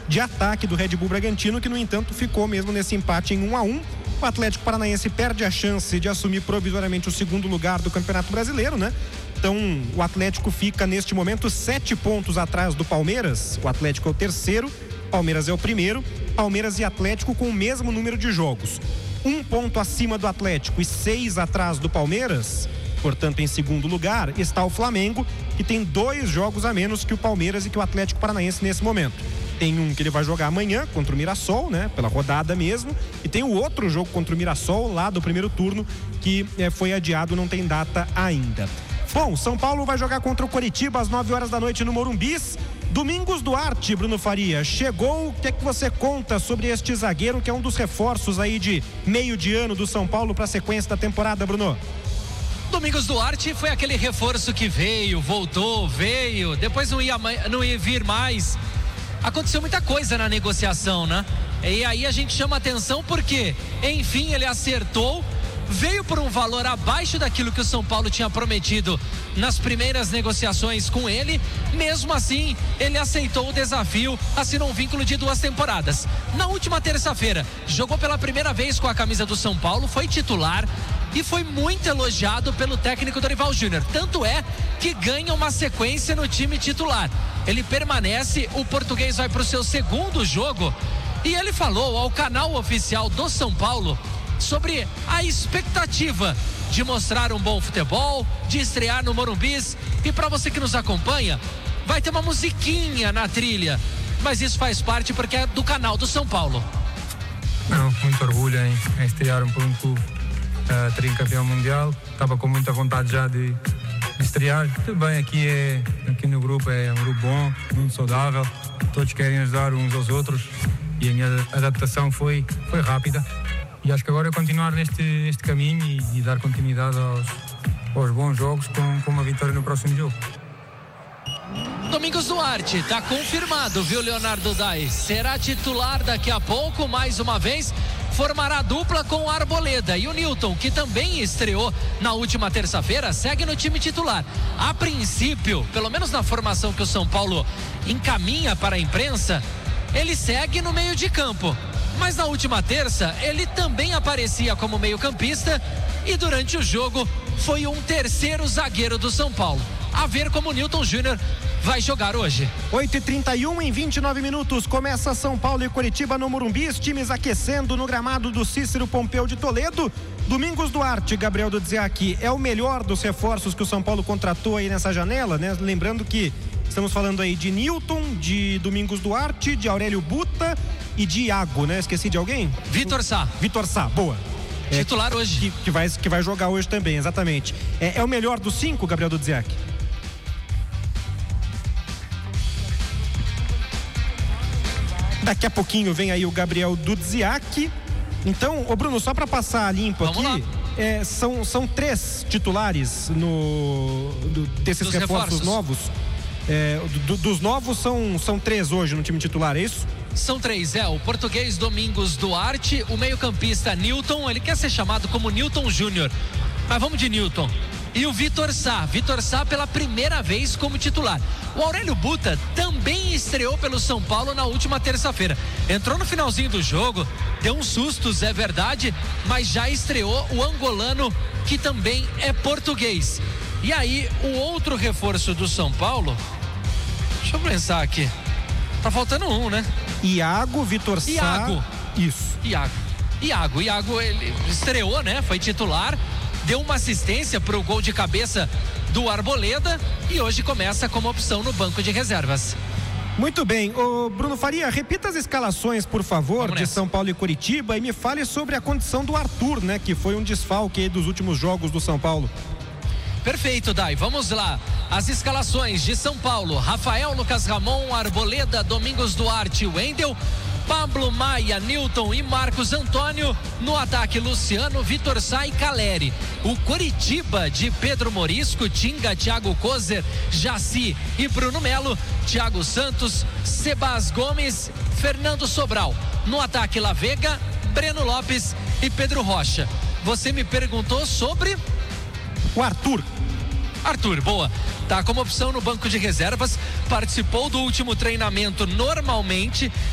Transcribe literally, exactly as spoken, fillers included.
de ataque do Red Bull Bragantino, que no entanto ficou mesmo nesse empate em um a um. O Atlético Paranaense perde a chance de assumir provisoriamente o segundo lugar do Campeonato Brasileiro, né? Então o Atlético fica neste momento sete pontos atrás do Palmeiras. O Atlético é o terceiro, Palmeiras é o primeiro. Palmeiras e Atlético com o mesmo número de jogos. Um ponto acima do Atlético e seis atrás do Palmeiras. Portanto, em segundo lugar está o Flamengo, que tem dois jogos a menos que o Palmeiras e que o Atlético Paranaense nesse momento. Tem um que ele vai jogar amanhã contra o Mirassol, né? Pela rodada mesmo. E tem o outro jogo contra o Mirassol lá do primeiro turno, que é, foi adiado, não tem data ainda. Bom, São Paulo vai jogar contra o Coritiba às nove horas da noite no Morumbis. Domingos Duarte, Bruno Faria, chegou. O que é que você conta sobre este zagueiro, que é um dos reforços aí de meio de ano do São Paulo para a sequência da temporada, Bruno? Domingos Duarte foi aquele reforço que veio, voltou, veio, depois não ia, não ia vir mais. Aconteceu muita coisa na negociação, né? E aí a gente chama atenção porque, enfim, ele acertou, veio por um valor abaixo daquilo que o São Paulo tinha prometido nas primeiras negociações com ele. Mesmo assim, ele aceitou o desafio, assinou um vínculo de duas temporadas. Na última terça-feira, jogou pela primeira vez com a camisa do São Paulo, foi titular e foi muito elogiado pelo técnico Dorival Júnior. Tanto é que ganha uma sequência no time titular. Ele permanece, o português vai para o seu segundo jogo e ele falou ao canal oficial do São Paulo sobre a expectativa de mostrar um bom futebol, de estrear no Morumbis. E para você que nos acompanha, vai ter uma musiquinha na trilha, mas isso faz parte porque é do canal do São Paulo. Não, muito orgulho em, em estrear por um clube uh, tricampeão mundial. Estava com muita vontade já de, de estrear. Também aqui, é, aqui no grupo é um grupo bom, muito saudável, todos querem ajudar uns aos outros e a minha adaptação foi, foi rápida. E acho que agora é continuar neste, neste caminho e, e dar continuidade aos, aos bons jogos com, com uma vitória no próximo jogo. Domingos Duarte, tá confirmado, viu, Leonardo Dai? Será titular daqui a pouco, mais uma vez. Formará dupla com o Arboleda. E o Newton, que também estreou na última terça-feira, segue no time titular. A princípio, pelo menos na formação que o São Paulo encaminha para a imprensa, ele segue no meio de campo. Mas na última terça, ele também aparecia como meio-campista e durante o jogo foi um terceiro zagueiro do São Paulo. A ver como o Newton Júnior vai jogar hoje. oito e trinta e um, em vinte e nove minutos, começa São Paulo e Coritiba no Morumbi, os times aquecendo no gramado do Cícero Pompeu de Toledo. Domingos Duarte, Gabriel Dudziak, é o melhor dos reforços que o São Paulo contratou aí nessa janela, né? Lembrando que estamos falando aí de Newton, de Domingos Duarte, de Aurélio Buta e de Iago, né? Esqueci de alguém? Vitor Sá. Vitor Sá, boa. É, titular hoje. Que, que, vai, que vai jogar hoje também, exatamente. É, é o melhor dos cinco, Gabriel Dudziak? Daqui a pouquinho vem aí o Gabriel Dudziak. Então, ô Bruno, só para passar limpo Vamos aqui, é, são, são três titulares no, do, desses Dos reforços, reforços. novos. É, do, dos novos são, são três hoje no time titular, é isso? São três, é, o português Domingos Duarte, o meio-campista Newton, ele quer ser chamado como Newton Júnior, mas vamos de Newton. E o Vitor Sá, Vitor Sá pela primeira vez como titular. O Aurélio Buta também estreou pelo São Paulo na última terça-feira. Entrou no finalzinho do jogo, deu uns sustos, é verdade, mas já estreou o angolano, que também é português. E aí, o outro reforço do São Paulo, deixa eu pensar aqui, tá faltando um, né? Iago, Vitor Sá. Iago. Isso. Iago. Iago, Iago, ele estreou, né? Foi titular, deu uma assistência pro gol de cabeça do Arboleda e hoje começa como opção no banco de reservas. Muito bem, ô Bruno Faria, repita as escalações, por favor, de São Paulo e Coritiba e me fale sobre a condição do Arthur, né? Que foi um desfalque aí dos últimos jogos do São Paulo. Perfeito, Dai, vamos lá. As escalações de São Paulo: Rafael, Lucas Ramon, Arboleda, Domingos Duarte, Wendel, Pablo Maia, Newton e Marcos Antônio. No ataque, Luciano, Vitor Sá e Caleri. O Coritiba de Pedro Morisco, Tinga, Thiago Kozer, Jaci e Bruno Melo. Thiago Santos, Sebas Gomes, Fernando Sobral. No ataque, Lavega, Breno Lopes e Pedro Rocha. Você me perguntou sobre o Arthur. Arthur, boa. Tá como opção no banco de reservas, participou do último treinamento normalmente,